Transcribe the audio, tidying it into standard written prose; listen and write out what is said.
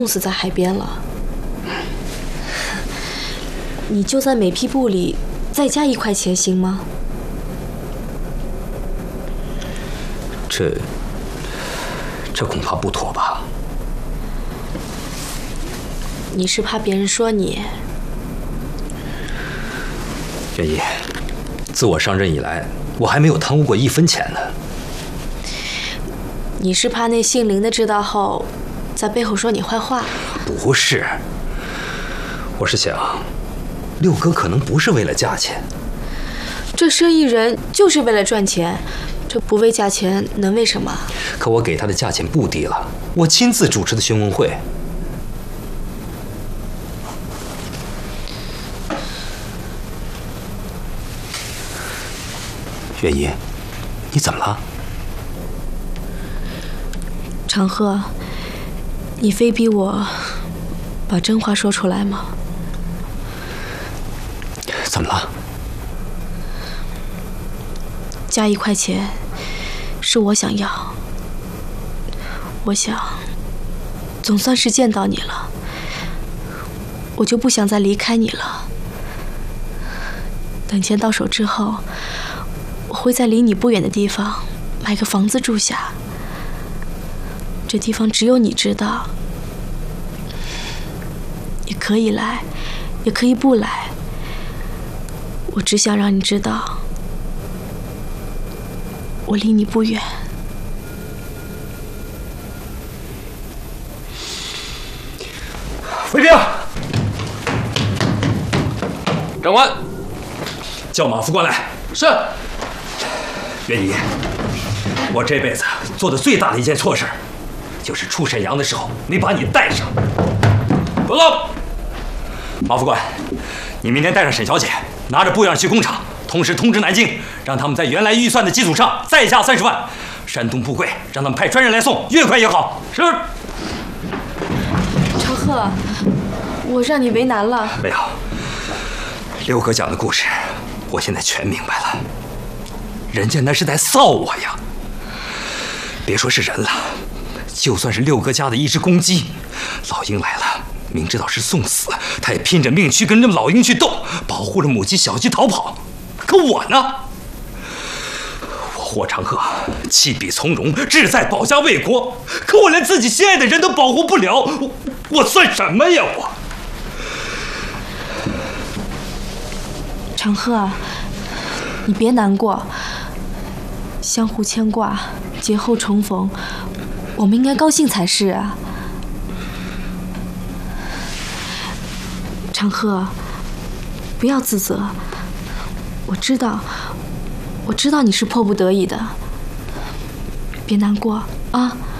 冻死在海边了。你就在每批布里再加1块钱，行吗？ 这恐怕不妥吧？ 你是怕别人说你？ 袁姨，自我上任以来，我还没有贪污过1分钱呢。 你是怕那姓林的知道后，在背后说你坏话？ 不是，我是想，六哥可能不是为了价钱。 这生意人就是为了赚钱，这不为价钱能为什么？ 可我给他的价钱不低了，我亲自主持的询问会。袁姨，你怎么了？ 长鹤，你非逼我把真话说出来吗？ 怎么了？ 加1块钱，是我想要。我想，总算是见到你了，我就不想再离开你了。等钱到手之后，我会在离你不远的地方买个房子住下。这地方只有你知道，你可以来，也可以不来。我只想让你知道，我离你不远。 卫兵，长官，叫马副官来。 是。 袁姨，我这辈子做的最大的一件错事，就是出沈阳的时候没把你带上。报告，马副官，你明天带上沈小姐，拿着布样去工厂，同时通知南京，让他们在原来预算的基础上再加30万。山东布柜让他们派专人来送，越快越好。是。 长鹤，我让你为难了。 没有，六哥讲的故事，我现在全明白了。人家那是在臊我呀！别说是人了，就算是六哥家的一只公鸡，老鹰来了，明知道是送死，他也拼着命去跟这老鹰去斗，保护着母鸡小鸡逃跑。可我呢？我霍长鹤弃笔从戎，志在保家卫国，可我连自己心爱的人都保护不了，我算什么呀我？ 长鹤，你别难过，相互牵挂，劫后重逢，我们应该高兴才是啊。长鹤，不要自责，我知道你是迫不得已的，别难过啊。